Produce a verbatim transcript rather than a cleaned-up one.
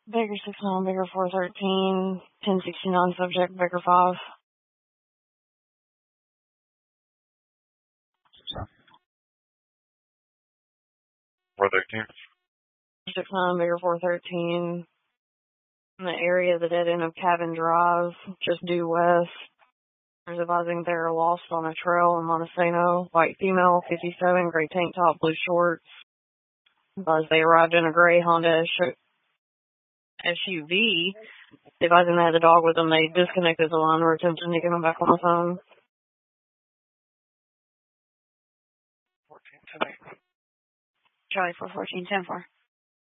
Baker six nine, Baker four thirteen, ten sixty-nine subject, Baker five. four thirteen. six nine, Baker four thirteen, in the area of the dead end of Cabin Drive, just due west. There's advising they're lost on a trail in Montesano. White female, fifty-seven, gray tank top, blue shorts. As they arrived in a gray Honda S U V, advising they had the dog with them, they disconnected the line and were attempting to get them back on the phone. fourteen ten. Charlie four fourteen ten four.